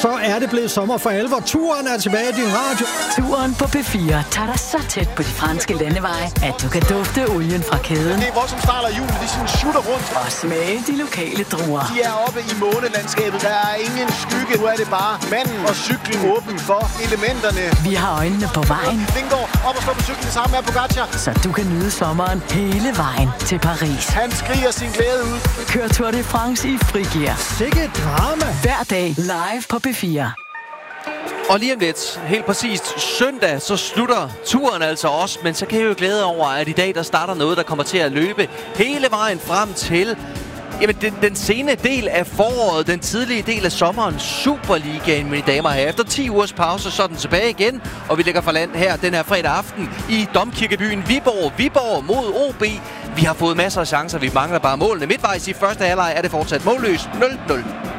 så er det blevet sommer for alvor. Turen er tilbage i din radio. Turen på P4 tager dig så tæt på de franske landeveje, at du kan dufte olien fra kæden. Det er vores, som starter julen. De sådan shooter rundt. Og smage de lokale druer. De er oppe i månelandskabet. Der er ingen skygge. Nu er det bare manden og cyklen åben for elementerne. Vi har øjnene på vejen. Vingård op og stå på cyklen sammen med Pogacar. Så du kan nyde sommeren hele vejen til Paris. Han skriger sin glæde ud. Kør Tour de France i frigear. Sikke drama. Hver dag live på P4. Og lige om lidt, helt præcist søndag, så slutter turen altså også. Men så kan jeg jo glæde over, at i dag der starter noget, der kommer til at løbe hele vejen frem til den sene del af foråret, den tidlige del af sommeren, Superligaen, mine damer og herrer. Efter 10 ugers pause, så er den tilbage igen, og vi lægger for land her den her fredag aften i Domkirkebyen Viborg. Viborg mod OB. Vi har fået masser af chancer, vi mangler bare målene. Midtvejs i første halvleg er det fortsat målløst 0-0.